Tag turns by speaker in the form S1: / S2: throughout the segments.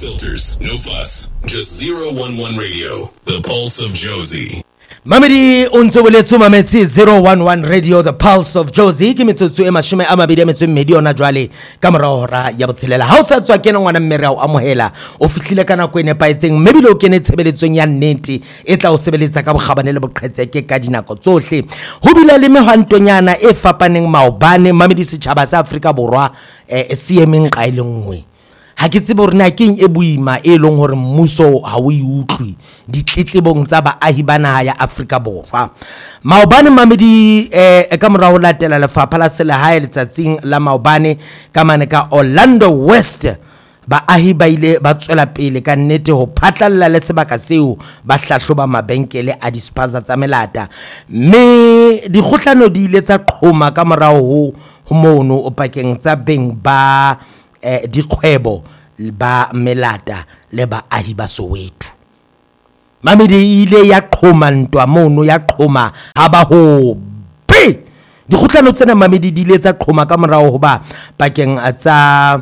S1: filters, no fuss. Just 011 Radio, the pulse of Jozi.
S2: Mamedi unto boletso mametsi 011 Radio, the pulse of Jozi. Ke metsotso e mashome a mabedi a metso mmedi ona jwale ka mora hora ya botshelela. Ha o sa tswa kena ngwana mmere o amohela o fihlile kana go nepaetseng mme bile o kene tshebeletsong ya nnete e tla o sebeletsa ka bogabane le boqhetseke ka dinako tsohle. Ho bile le mehwantonyana e fapaneng maobane mamedi setjhaba sa Afrika Borwa CMeng ka ile nngwe. Ha ke tsebe hore na keng e boima e leng hore mmuso ha o iutlwi ditletlebong tsa baahi ba naha ya Afrika Borwa. Maobane mamedi ka mora ho latela lefapha la selehae letsatsing la maobane ka mane ka Orlando West, baahi ba ile ba tswela pele ka nnete ho phatlalla le sebaka seo ba hlahloba mabenkele a dispaza tsa melata, mme dikgohlano di ile tsa qhoma ka mora ho mono o pakeng tsa beng ba dikgwebo ba melata le baahi ba Soweto. Mamedi ile ya qhoma ntwa mono ya qhoma ha ba ho be dikgohlano tsena mamedi di ile tsa qhoma ka morao ho ba pakeng tsa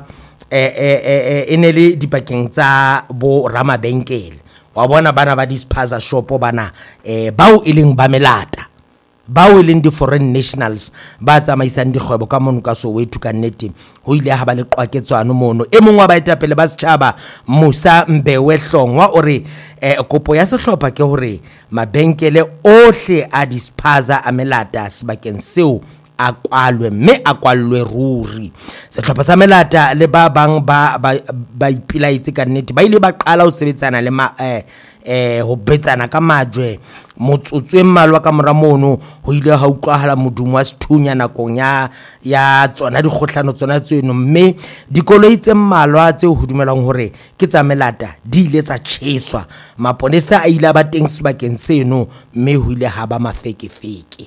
S2: enele dipakeng tsa bo ramabenkele wa bona bana ba dispaza shop bana bao ileng ba melata bao e leng di foreign nationals ba tsamaisang dikgwebo ka mono ka Soweto ka nnete ho ile ha ba le qwaketswano mono e mongwe wa baetapele ba setjhaba Musa Mbewe Hlongwa o re kopo ya sehlopha ke hore mabenkele ohle a dispaza a melata sebakeng seo a kwalwe mme a kwallwe ruri. Sehlopha sa melata le ba bang ba ipilaitse ka nnete ba ile ba qala ho sebetsana le ho betsana ka majwe motsotso e mmalwa ka mora mono ho ile ha utlwahala modumo wa sethunya nakong ya tsona dikgohlano tsona tseno, mme dikoloi tse mmalwa tse ho dumelang hore ke tsa melata di ile tsa tjheswa. Maponesa a ile ba teng sebakeng seno mme ho ile ha ba mafekefeke.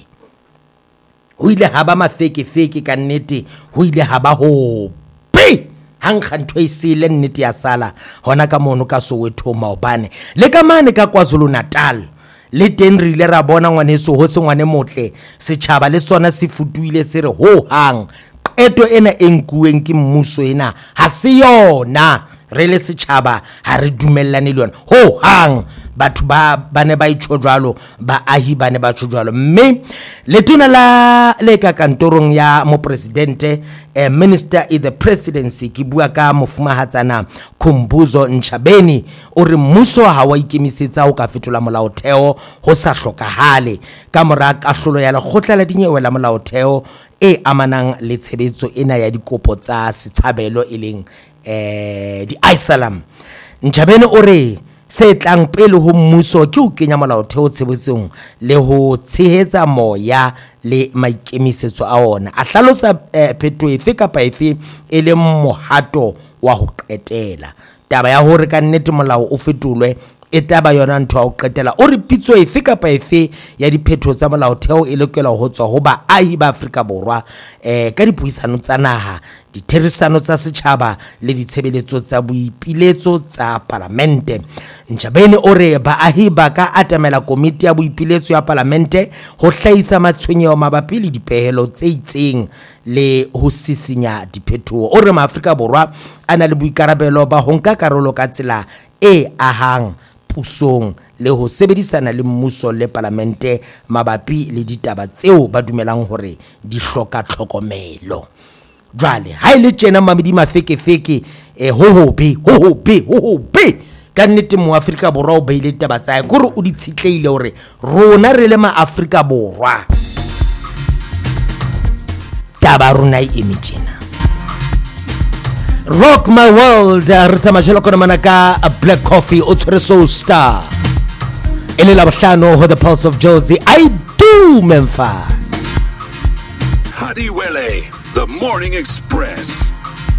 S2: Ho ile ha ba mafekefeke ka nnete ho ile ha ba ho be hankga ntho e sele nnete ya sala hona ka mono ka Soweto maobane le ka mane ka KwaZulu Natal le teng re ile ra bona ngwaneso ho se ngwane motle setjhaba le sona se futuile se re ho hang qeto ena e nkuweng ke mmuso ena ha se yona re le setjhaba ha re dumellane le yona ho hang. Batho ba ne ba itjojwalo baahi ba ne ba tjojwalo mme letona la le ka kantorong ya mopresidente minister in the presidency ke bua ka mofumahatsana Khumbuzo Ntshabeni o re mmuso ha wa ikemisetsa ho ka fetola molaotheo ho sa hlokahale ka mora kahlolo ya lekgotla la dinyewe la molaotheo e amanang le tshebetso ena ya dikopo tsa setshabelo e leng di Islam. Ntshabeni o re se tlang pele ho mmuso ke ho kenya molaotheo tshebetsong le ho tshehetsa moya le maikemisetso a ona. A hlalosa phetho efe kapa efe e le mohato wa ho qetela taba ya hore ka nnete molao o fetolwe e taba yona ntho a o qetela o re pitso efe kapa efe ya diphetho tsa molaotheo e lokela ho tswa ho baahi ba Afrika Borwa ka dipuisano tsa naha, ditherisano tsa setjhaba le ditshebeletso tsa boipiletso tsa parlamente. Ntshabeni o re baahi ba ka atamela komiti ya boipiletso ya parlamente ho hlahisa matshwenyeho mabapi le dipehelo tse itseng le ho sisinya diphetho. O re maAfrika Borwa ana le boikarabelo ba ho nka karolo ka tsela e ahang pusong le ho sebedisana le mmuso le parlamente mabapi le ditaba tseo ba dumelang hore di hloka tlhokomelo. Jwale ha ile tjena mamedi mafekefeke ho be ka nnete mo Afrika Borwa o beile taba tsa gore o di tshitleile hore rona re le ma Afrika Borwa taba rona e imagine Rock My World re tsamajela kona manaka a Black Coffee o tshwere Soul Star ele la bohlano ho the pulse of Jozi. I do Memphis
S1: Hadi Wele, the Morning Express.